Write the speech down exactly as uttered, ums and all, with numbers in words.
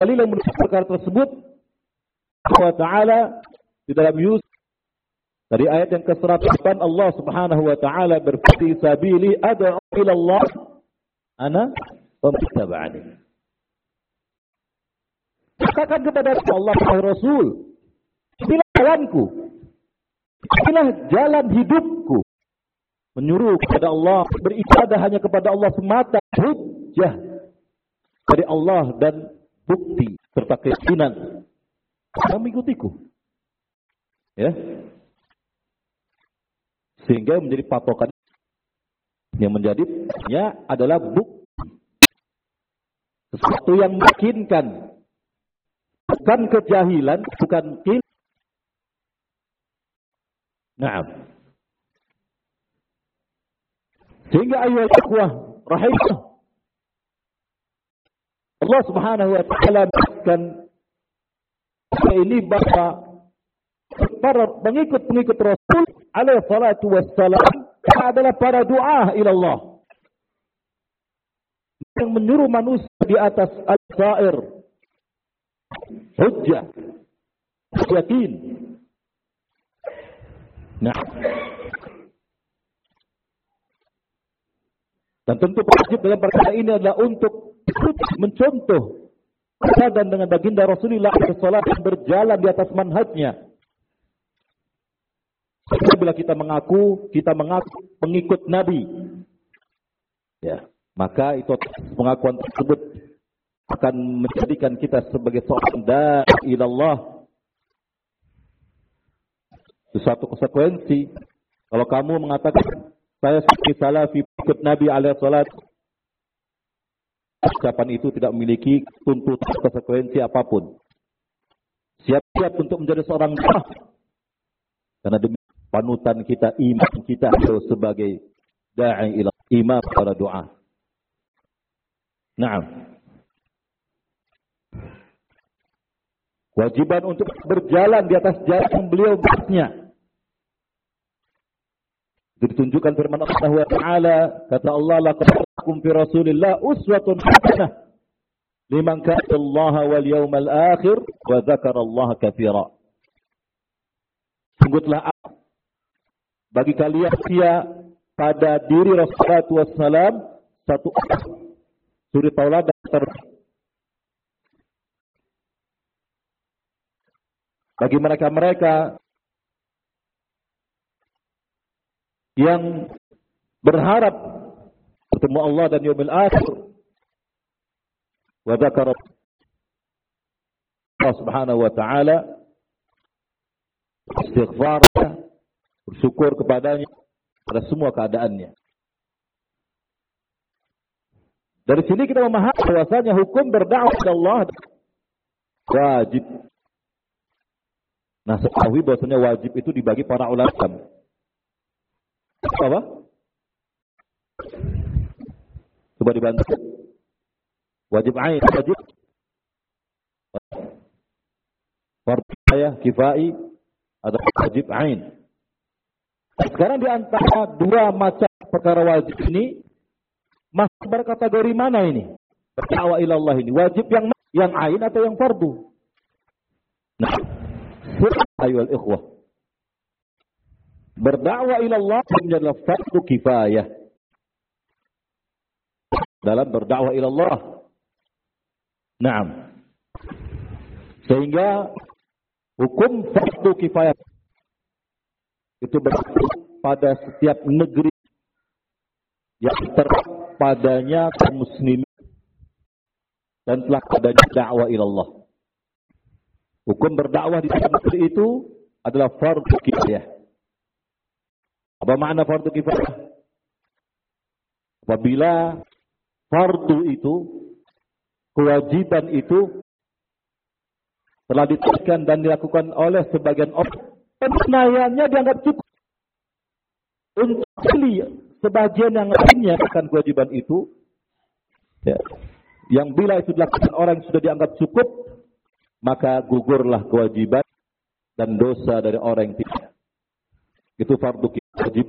dalil yang menunjukkan perkara tersebut Allah Ta'ala di dalam Yusuf dari ayat yang ke seratus delapan Allah Subhanahu wa taala berfirman sabili ad'u ila Allah ana wa man ittaba'ani. Katakan kepada Allah wahai Rasul, inilah jalanku, inilah jalan hidupku, menyuruh kepada Allah, beribadah hanya kepada Allah semata, hujjah dari Allah dan bukti serta keyakinan mengikutiku. Ya. Sehingga menjadi patokan yang menjadinya adalah bukti sesuatu yang meyakinkan, bukan kejahilan, bukan kil. Naam. Sehingga ayat ikhwah rahimah Allah Subhanahu wa taala berikan ini bahwa para pengikut-pengikut Rasul alaihi salatu wassalam adalah para doa ila Allah yang menyuruh manusia di atas al-sair hujjah yakin. Nah, dan tentu wajib dalam perkara ini adalah untuk mencontoh dan dengan baginda Rasulullah shallallahu alaihi wasallam berjalan di atas manhajnya. Bila kita mengaku, kita mengaku pengikut Nabi, ya, maka itu pengakuan tersebut akan menjadikan kita sebagai seorang da'i ilallah. Itu satu konsekuensi. Kalau kamu mengatakan saya sebagai salafi pengikut Nabi alaihi salat, ucapan itu tidak memiliki tuntutan konsekuensi apapun. Siap-siap untuk menjadi seorang da'i, karena demi panutan kita, imam kita sebagai da'i ila imam para doa. Naam. Kewajiban untuk berjalan di atas jalan yang beliau bahasnya. Ditunjukkan firman Allah Ta'ala, kata Allah, laqad lakum fi Rasulillah uswatun hasanah liman kana Allah wal yawmal akhir wa dzakara Allah katsira. Sungguhlah bagi kalian dia pada diri Rasulullah shallallahu alaihi wasallam satu suri tauladan terbaik. Bagi mereka-mereka yang berharap bertemu Allah dan yaumil akhir, wa dzakara Allah Subhanahu wa taala, istighfar, bersyukur kepadanya pada semua keadaannya. Dari sini kita memahami bahwasanya hukum berdakwah kepada Allah wajib. Nah, ketahui bahwasanya wajib itu dibagi para ulama. Apa? Coba dibantu. Wajib ain, wajib fardhu kifayah, kifai, ada wajib ain. Sekarang di antara dua macam perkara wajib ini masuk berkategori mana ini? Berdakwah ila Allah ini wajib yang yang ain atau yang fardu? Nah, ayuhal ikhwah, berdakwah ila Allah adalah fardu kifayah. Dalam berdakwah ila Allah, naam, sehingga hukum fardu kifayah itu berlaku pada setiap negeri yang terpadanya kaum muslimin dan telah adanya dakwah ila Allah. Hukum berdakwah di dalam negeri itu adalah fardu kifayah. Apa makna fardu kifayah? Apabila fardu itu, kewajiban itu telah diteruskan dan dilakukan oleh sebagian orang, penunaiannya dianggap cukup. Untuk beli sebagian yang lainnya akan kewajiban itu, ya, yang bila itu dilakukan orang yang sudah dianggap cukup, maka gugurlah kewajiban dan dosa dari orang yang tidak. Itu fardu kifayah.